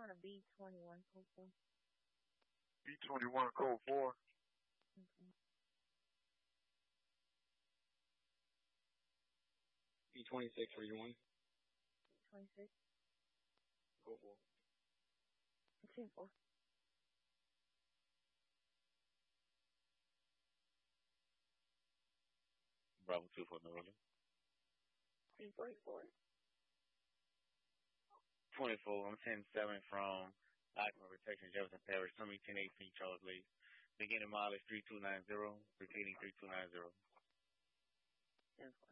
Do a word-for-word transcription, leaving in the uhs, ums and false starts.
want a B twenty-one code four. B twenty-one code four. Okay. B twenty-six for you one. B twenty-six. Code four. ten four. Bravo two for Northern. B forty-four. twenty-four. I'm ten seven from Occupant Protection, Jefferson Parish, Summit ten eighteen, Charles Lee. Beginning mileage three two nine zero, repeating three two nine zero. ten four.